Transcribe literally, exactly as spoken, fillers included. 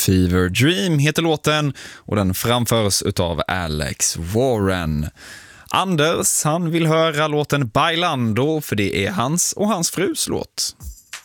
Fever Dream heter låten och den framförs utav Alex Warren. Anders, han vill höra låten Bailando för det är hans och hans frus låt.